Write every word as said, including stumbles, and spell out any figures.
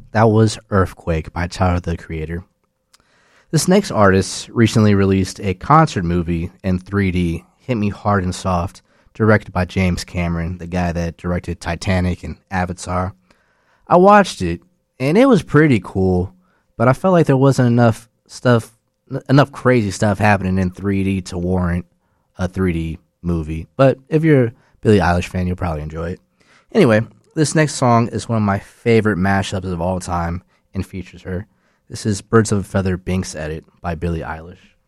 that was Earthquake by Tyler, the Creator. This next artist recently released a concert movie in three D, Hit Me Hard and Soft, directed by James Cameron, the guy that directed Titanic and Avatar. I watched it, and it was pretty cool, but I felt like there wasn't enough stuff, enough crazy stuff happening in three D to warrant a three D movie. But if you're a Billie Eilish fan, you'll probably enjoy it. Anyway, this next song is one of my favorite mashups of all time and features her. This is Birds of a Feather Binks Edit by Billie Eilish.